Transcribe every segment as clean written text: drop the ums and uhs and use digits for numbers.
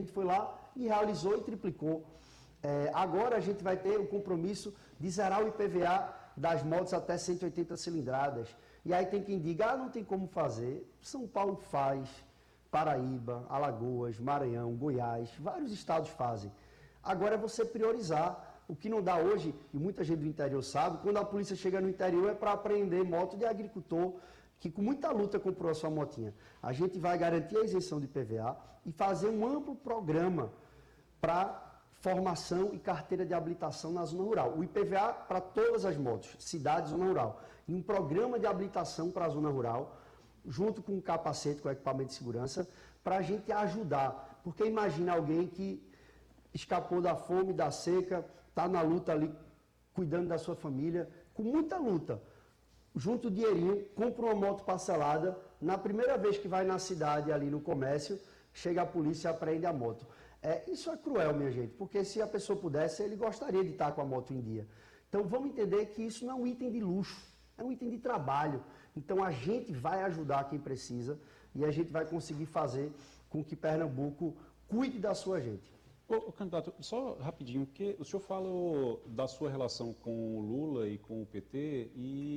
gente foi lá e realizou e triplicou. Agora a gente vai ter o compromisso de zerar o IPVA das motos até 180 cilindradas. E aí tem quem diga, não tem como fazer. São Paulo faz, Paraíba, Alagoas, Maranhão, Goiás, vários estados fazem. Agora é você priorizar. O que não dá hoje, e muita gente do interior sabe, quando a polícia chega no interior é para apreender moto de agricultor, que com muita luta comprou a sua motinha. A gente vai garantir a isenção de IPVA e fazer um amplo programa para formação e carteira de habilitação na zona rural. O IPVA para todas as motos, cidade e zona rural. E um programa de habilitação para a zona rural, junto com um capacete, com equipamento de segurança, para a gente ajudar. Porque imagina alguém que escapou da fome, da seca, está na luta ali, cuidando da sua família, com muita luta. Junta o dinheirinho, compra uma moto parcelada, na primeira vez que vai na cidade, ali no comércio, chega a polícia e apreende a moto. Isso é cruel, minha gente, porque se a pessoa pudesse, ele gostaria de estar com a moto em dia. Então vamos entender que isso não é um item de luxo, é um item de trabalho. Então a gente vai ajudar quem precisa e a gente vai conseguir fazer com que Pernambuco cuide da sua gente. Ô, candidato, só rapidinho, porque o senhor falou da sua relação com o Lula e com o PT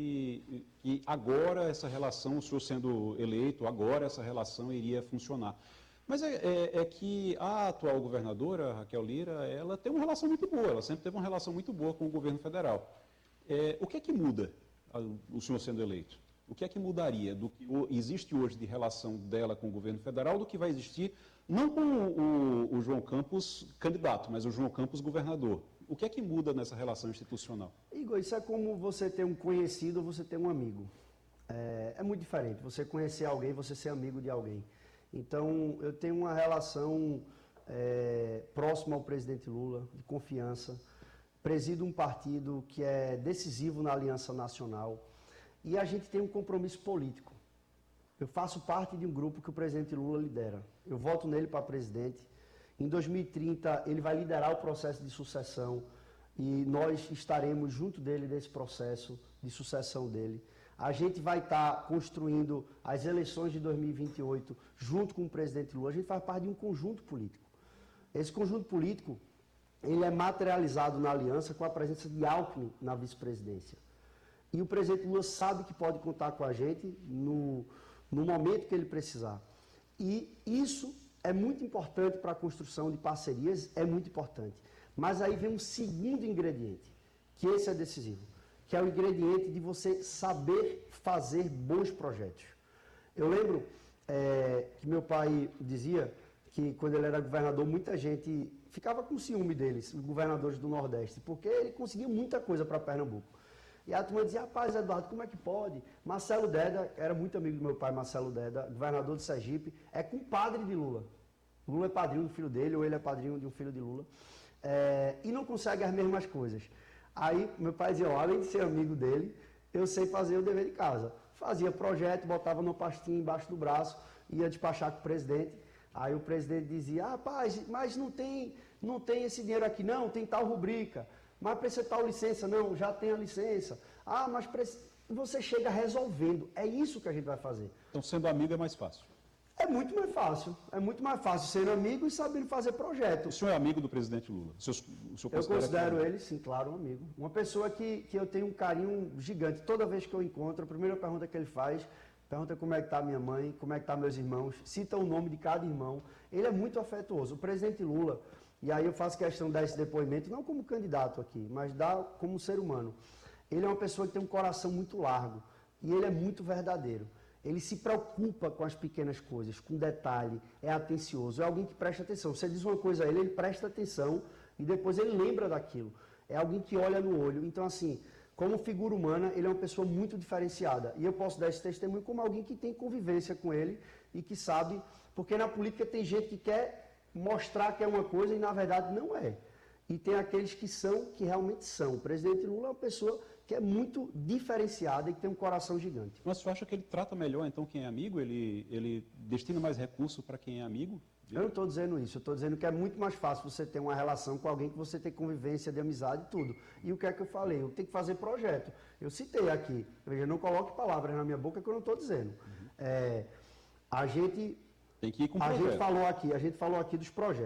e agora essa relação, o senhor sendo eleito, agora essa relação iria funcionar. Mas é que a atual governadora, Raquel Lira, ela tem uma relação muito boa, ela sempre teve uma relação muito boa com o governo federal. O que é que muda o senhor sendo eleito? O que é que mudaria do que existe hoje de relação dela com o governo federal do que vai existir, não com o João Campos candidato, mas o João Campos governador? O que é que muda nessa relação institucional? Igor, isso é como você ter um conhecido ou você ter um amigo. É muito diferente, você conhecer alguém, você ser amigo de alguém. Então, eu tenho uma relação próxima ao presidente Lula, de confiança. Presido um partido que é decisivo na Aliança Nacional. E a gente tem um compromisso político. Eu faço parte de um grupo que o presidente Lula lidera. Eu voto nele para presidente. Em 2030, ele vai liderar o processo de sucessão e nós estaremos junto dele nesse processo de sucessão dele. A gente vai estar construindo as eleições de 2028 junto com o presidente Lula. A gente faz parte de um conjunto político. Esse conjunto político, ele é materializado na aliança com a presença de Alckmin na vice-presidência. E o presidente Lula sabe que pode contar com a gente no momento que ele precisar. E isso é muito importante para a construção de parcerias, é muito importante. Mas aí vem um segundo ingrediente, que esse é decisivo, que é o ingrediente de você saber fazer bons projetos. Eu lembro que meu pai dizia que quando ele era governador, muita gente ficava com ciúme deles, os governadores do Nordeste, porque ele conseguia muita coisa para Pernambuco. E a turma dizia, rapaz, Eduardo, como é que pode? Marcelo Deda, era muito amigo do meu pai, Marcelo Deda, governador de Sergipe, é compadre de Lula. Lula é padrinho do filho dele, ou ele é padrinho de um filho de Lula. E não consegue as mesmas coisas. Aí meu pai dizia, além de ser amigo dele, eu sei fazer o dever de casa. Fazia projeto, botava no pastinho embaixo do braço, ia despachar com o presidente. Aí o presidente dizia, rapaz, mas não tem esse dinheiro aqui não, tem tal rubrica. Mas precisa tal licença? Não, já tem a licença. Mas você chega resolvendo. É isso que a gente vai fazer. Então, sendo amigo é mais fácil. É muito mais fácil ser amigo e sabendo fazer projeto. O senhor é amigo do presidente Lula? O senhor eu considero ele, sim, claro, um amigo. Uma pessoa que eu tenho um carinho gigante. Toda vez que eu encontro, a primeira pergunta que ele faz, pergunta como é que está minha mãe, como é que está meus irmãos, cita o nome de cada irmão. Ele é muito afetuoso. O presidente Lula, e aí eu faço questão de dar esse depoimento, não como candidato aqui, mas como ser humano. Ele é uma pessoa que tem um coração muito largo e ele é muito verdadeiro. Ele se preocupa com as pequenas coisas, com detalhe, é atencioso, é alguém que presta atenção. Você diz uma coisa a ele, ele presta atenção e depois ele lembra daquilo. É alguém que olha no olho. Então, assim, como figura humana, ele é uma pessoa muito diferenciada. E eu posso dar esse testemunho como alguém que tem convivência com ele e que sabe, porque na política tem gente que quer mostrar que é uma coisa e na verdade não é. E tem aqueles que realmente são. O presidente Lula é uma pessoa que é muito diferenciada e que tem um coração gigante. Mas você acha que ele trata melhor, então, quem é amigo? Ele destina mais recurso para quem é amigo? Eu não estou dizendo isso. Eu estou dizendo que é muito mais fácil você ter uma relação com alguém que você tem convivência de amizade e tudo. E o que é que eu falei? Eu tenho que fazer projeto. Eu citei aqui. Veja, não coloque palavras na minha boca que eu não estou dizendo. Tem que ir com a gente falou aqui dos projetos.